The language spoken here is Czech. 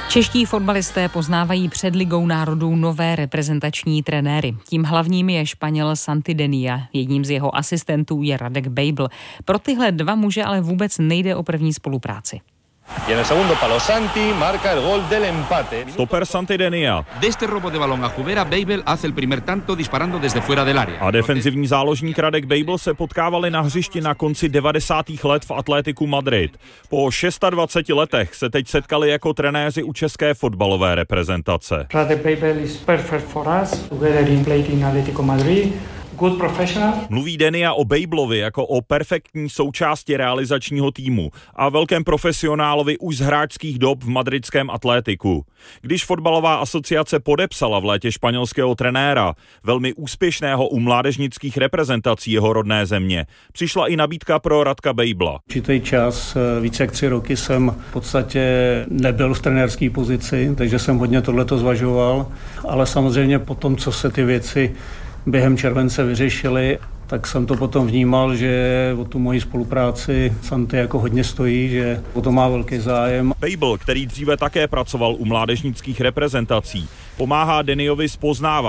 Čeští fotbalisté poznávají před Ligou národů nové reprezentační trenéry. Tím hlavním je Španěl Santi Denia, jedním z jeho asistentů je Radek Bejbl. Pro tyhle dva muže ale vůbec nejde o první spolupráci. Y en el segundo palo Santi marca el gol del empate. Stoper Santi Denia. De este robo de balón a Jubera, Bejbel hace el primer tanto disparando desde fuera del área. A defenzivní záložník Radek Bejbl se potkávali na hřišti na konci 90. let v Atlétiku Madrid. Po 26 letech se teď setkali jako trenéři u české fotbalové reprezentace. Radek Bejbl is perfect for us. Together he played in Atlético Madrid. Good professional. Mluví Denia o Bejblovi jako o perfektní součásti realizačního týmu a velkém profesionálovi už z hráčských dob v madridském Atlétiku. Když fotbalová asociace podepsala v létě španělského trenéra, velmi úspěšného u mládežnických reprezentací jeho rodné země, přišla i nabídka pro Radka Bejbla. Určitý čas, více jak 3 roky jsem v podstatě nebyl v trenérské pozici, takže jsem hodně tohleto zvažoval, ale samozřejmě potom, co se ty věci během července vyřešili, tak jsem to potom vnímal, že o tu moji spolupráci Santi jako hodně stojí, že o to má velký zájem. Bejbl, který dříve také pracoval u mládežnických reprezentací, pomáhá Deniovi spoznávat